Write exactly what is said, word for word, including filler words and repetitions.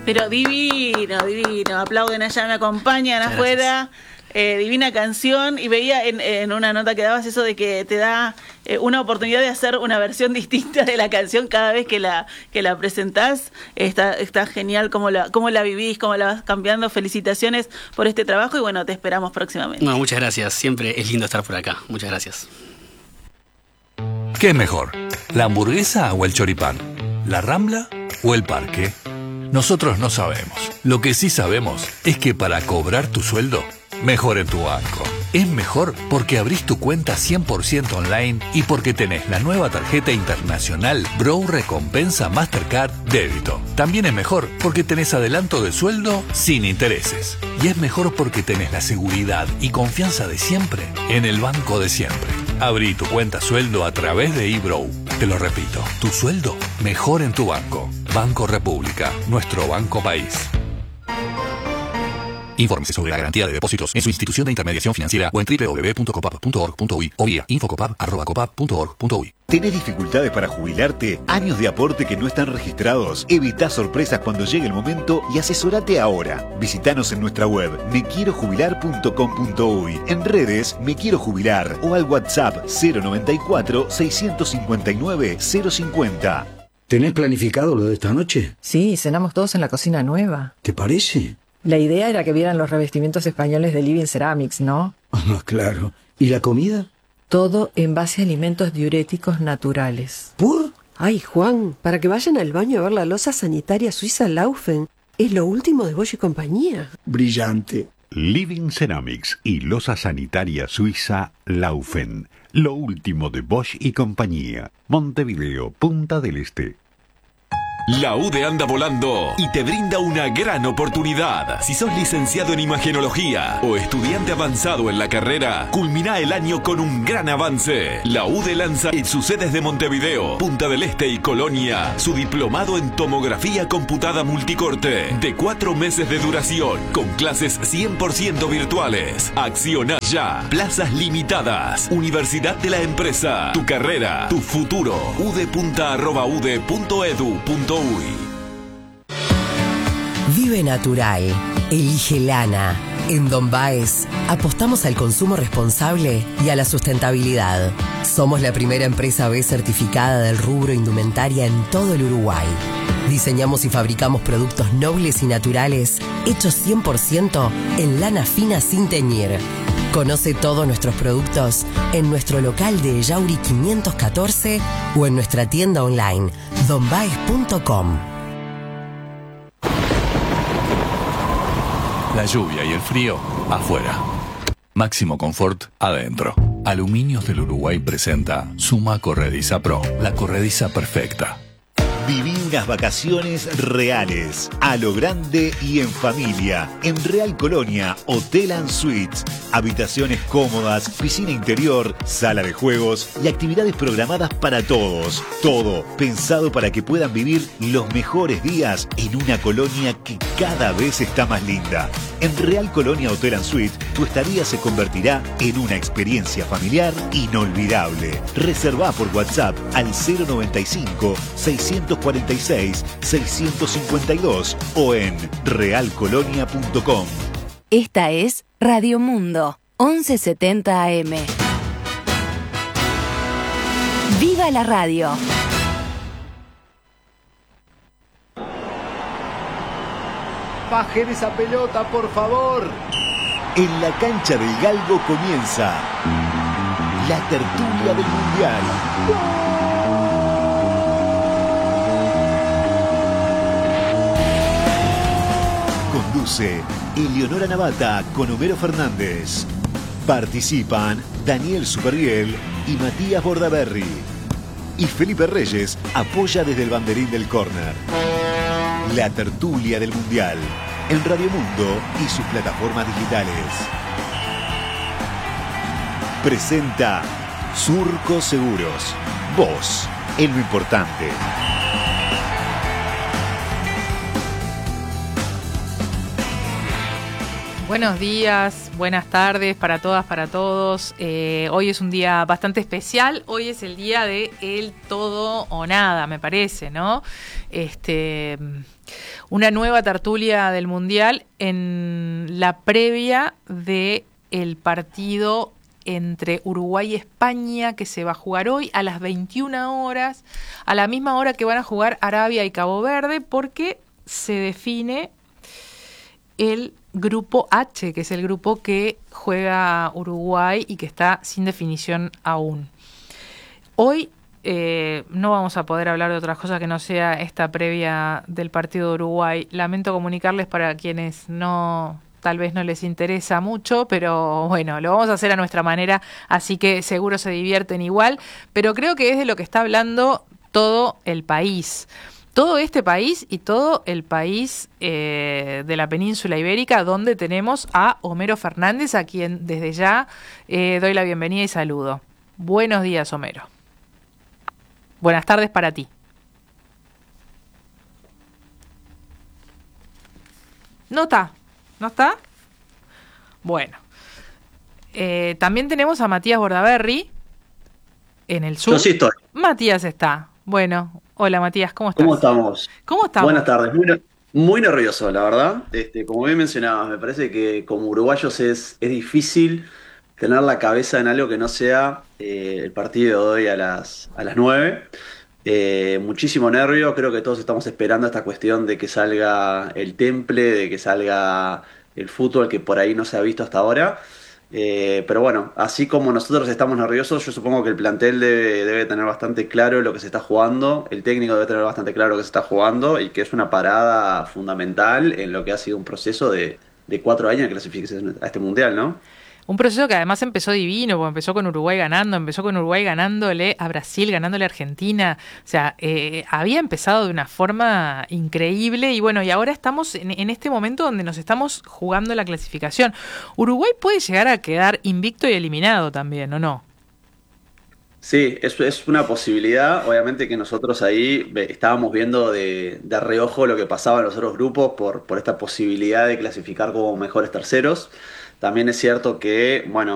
Pero divino, divino. Aplauden allá, me acompañan Muchas afuera. Eh, divina canción. Y veía en, en una nota que dabas eso de que te da eh, una oportunidad de hacer una versión distinta de la canción cada vez que la que la presentás. Está, está genial cómo la, cómo la vivís, cómo la vas cambiando. Felicitaciones por este trabajo y bueno, te esperamos próximamente. No, muchas gracias. Siempre es lindo estar por acá. Muchas gracias. ¿Qué es mejor? ¿La hamburguesa o el choripán? ¿La Rambla o el parque? Nosotros no sabemos. Lo que sí sabemos es que para cobrar tu sueldo, mejor en tu banco. Es mejor porque abrís tu cuenta cien por ciento online y porque tenés la nueva tarjeta internacional Bro Recompensa Mastercard Débito. También es mejor porque tenés adelanto de sueldo sin intereses. Y es mejor porque tenés la seguridad y confianza de siempre en el banco de siempre. Abrí tu cuenta sueldo a través de eBrow. Te lo repito, tu sueldo mejor en tu banco. Banco República, nuestro banco país. Infórmese sobre la garantía de depósitos en su institución de intermediación financiera o en doble u doble u doble u punto copap punto org punto uy o vía infocopap arroba copap punto org punto uy. ¿Tenés dificultades para jubilarte? ¿Años de aporte que no están registrados? Evita sorpresas cuando llegue el momento y asesorate ahora. Visítanos en nuestra web me quiero jubilar punto com punto uy, en redes Me Quiero Jubilar o al WhatsApp cero noventa y cuatro, seiscientos cincuenta y nueve, cero cincuenta. ¿Tenés planificado lo de esta noche? Sí, cenamos todos en la cocina nueva. ¿Te parece? La idea era que vieran los revestimientos españoles de Living Ceramics, ¿no? Ah, claro. ¿Y la comida? Todo en base a alimentos diuréticos naturales. ¿Por? Ay, Juan, para que vayan al baño a ver la loza sanitaria suiza Laufen. Es lo último de Bosch y compañía. Brillante. Living Ceramics y loza sanitaria suiza Laufen. Lo último de Bosch y compañía. Montevideo, Punta del Este. La U D E anda volando y te brinda una gran oportunidad. Si sos licenciado en imagenología o estudiante avanzado en la carrera, culmina el año con un gran avance. La U D E lanza en sus sedes de Montevideo, Punta del Este y Colonia su diplomado en tomografía computada multicorte de cuatro meses de duración con clases cien por ciento virtuales. Acciona ya. Plazas limitadas. Universidad de la Empresa. Tu carrera, tu futuro. udepunta arroba ude punto edu punto uy. Vive natural. Elige lana. En Don Baez apostamos al consumo responsable y a la sustentabilidad. Somos la primera empresa B certificada del rubro indumentaria en todo el Uruguay. Diseñamos y fabricamos productos nobles y naturales hechos cien por ciento en lana fina sin teñir. Conoce todos nuestros productos en nuestro local de Yauri quinientos catorce o en nuestra tienda online don baez punto com. La lluvia y el frío afuera. Máximo confort adentro. Aluminios del Uruguay presenta Suma Corrediza Pro, la corrediza perfecta. Viví unas vacaciones reales, a lo grande y en familia, en Real Colonia, Hotel and Suites. Habitaciones cómodas, piscina interior, sala de juegos y actividades programadas para todos. Todo pensado para que puedan vivir los mejores días en una colonia que cada vez está más linda. En Real Colonia Hotel and Suites, tu estadía se convertirá en una experiencia familiar inolvidable. Reservá por WhatsApp al cero noventa y cinco, seiscientos cuarenta y seis, seiscientos cincuenta y dos o en real colonia punto com. Esta es Radio Mundo, once setenta A M. ¡Viva la radio! Bajen esa pelota, por favor. En la cancha del Galgo comienza la tertulia del Mundial. Conduce Eleonora Navata con Homero Fernández. Participan Daniel Superviel y Matías Bordaberry. Y Felipe Reyes apoya desde el banderín del córner. La tertulia del Mundial en Radio Mundo y sus plataformas digitales. Presenta Surco Seguros. Vos, en lo importante. Buenos días, buenas tardes para todas, para todos. Eh, hoy es un día bastante especial. Hoy es el día de el todo o nada, me parece, ¿no? Este, una nueva tertulia del Mundial en la previa de el partido entre Uruguay y España, que se va a jugar hoy a las veintiuna horas, a la misma hora que van a jugar Arabia y Cabo Verde, porque se define el grupo H, que es el grupo que juega Uruguay y que está sin definición aún. Hoy eh, no vamos a poder hablar de otras cosas que no sea esta previa del partido de Uruguay. Lamento comunicarles para quienes no... tal vez no les interesa mucho, pero bueno, lo vamos a hacer a nuestra manera, así que seguro se divierten igual, pero creo que es de lo que está hablando todo el país. Todo este país y todo el país eh, de la península ibérica, donde tenemos a Homero Fernández, a quien desde ya eh, doy la bienvenida y saludo. Buenos días, Homero. Buenas tardes para ti. ¿No está? ¿No está? Bueno. Eh, también tenemos a Matías Bordaberry en el sur. Yo sí estoy. Matías está. Bueno, hola Matías, ¿cómo estás? ¿Cómo estamos? ¿Cómo estamos? Buenas tardes. Muy, muy nervioso, la verdad. Este, como bien mencionabas, me parece que como uruguayos es, es difícil tener la cabeza en algo que no sea eh, el partido de hoy a las, a las nueve. Eh, muchísimo nervio, creo que todos estamos esperando esta cuestión de que salga el temple, de que salga el fútbol que por ahí no se ha visto hasta ahora. Eh, pero bueno, así como nosotros estamos nerviosos, yo supongo que el plantel debe, debe tener bastante claro lo que se está jugando, el técnico debe tener bastante claro lo que se está jugando y que es una parada fundamental en lo que ha sido un proceso de, de cuatro años de clasificación a este mundial, ¿no? Un proceso que además empezó divino, porque empezó con Uruguay ganando, empezó con Uruguay ganándole a Brasil, ganándole a Argentina. O sea, eh, había empezado de una forma increíble y bueno, y ahora estamos en, en este momento donde nos estamos jugando la clasificación. Uruguay puede llegar a quedar invicto y eliminado también, ¿o no? Sí, es, es una posibilidad. Obviamente que nosotros ahí ve- estábamos viendo de, de reojo lo que pasaba en los otros grupos por, por esta posibilidad de clasificar como mejores terceros. También es cierto que, bueno,